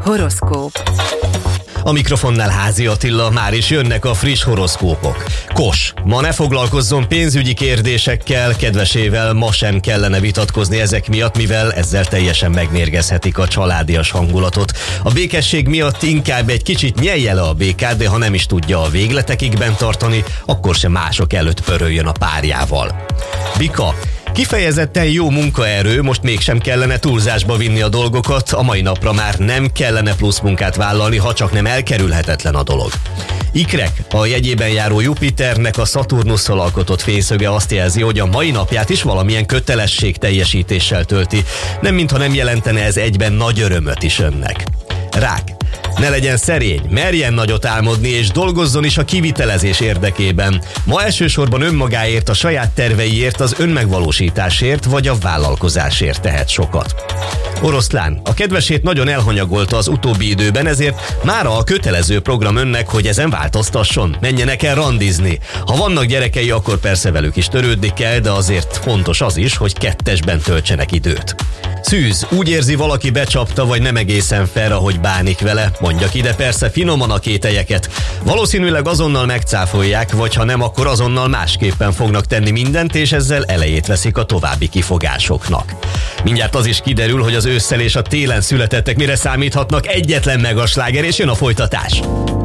Horoszkóp. A mikrofonnál Házi Attila, már is jönnek a friss horoszkópok. Kos, ma ne foglalkozzon pénzügyi kérdésekkel, kedvesével ma sem kellene vitatkozni ezek miatt, mivel ezzel teljesen megmérgezhetik a családias hangulatot. A békesség miatt inkább egy kicsit nyelje le a békát, de ha nem is tudja a végletekig bent tartani, akkor sem mások előtt pöröljön a párjával. Bika. Kifejezetten jó munkaerő, most mégsem kellene túlzásba vinni a dolgokat, a mai napra már nem kellene plusz munkát vállalni, ha csak nem elkerülhetetlen a dolog. Ikrek, a jegyében járó Jupiternek a Szaturnusszal alkotott fényszöge azt jelzi, hogy a mai napját is valamilyen kötelesség teljesítéssel tölti, nem mintha nem jelentene ez egyben nagy örömöt is önnek. Rák. Ne legyen szerény, merjen nagyot álmodni és dolgozzon is a kivitelezés érdekében. Ma elsősorban önmagáért, a saját terveiért, az önmegvalósításért vagy a vállalkozásért tehet sokat. Oroszlán, a kedvesét nagyon elhanyagolta az utóbbi időben, ezért mára a kötelező program önnek, hogy ezen változtasson, menjenek el randizni. Ha vannak gyerekei, akkor persze velük is törődni kell, de azért fontos az is, hogy kettesben töltsenek időt. Szűz, úgy érzi, valaki becsapta, vagy nem egészen fair, ahogy bánik vele, mondjak ide persze finoman a kételyeket. Valószínűleg azonnal megcáfolják, vagy ha nem, akkor azonnal másképpen fognak tenni mindent, és ezzel elejét veszik a további kifogásoknak. Mindjárt az is kiderül, hogy az ősszel és a télen születettek mire számíthatnak, egyetlen megasláger, és jön a folytatás.